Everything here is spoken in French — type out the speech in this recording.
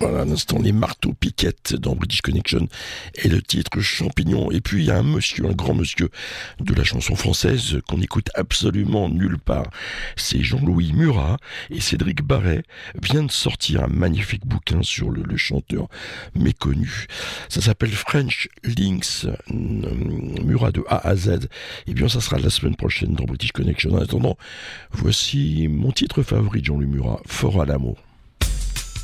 Voilà, à l'instant, les marteaux piquettes dans British Connection et le titre Champignon. Et puis il y a un grand monsieur de la chanson française qu'on n'écoute absolument nulle part. C'est Jean-Louis Murat, et Cédric Barret vient de sortir un magnifique bouquin sur le chanteur méconnu. Ça s'appelle French Links, Murat de A à Z. Et bien ça sera la semaine prochaine dans British Connection. En attendant, voici mon titre favori de Jean-Louis Murat, Fort à l'amour.